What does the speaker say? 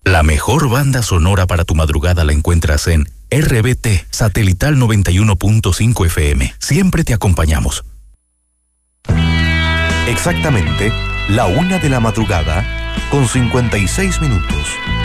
La mejor banda sonora para tu madrugada la encuentras en RBT Satelital 91.5 FM. Siempre te acompañamos. Exactamente la 1 de la madrugada con 56 minutos.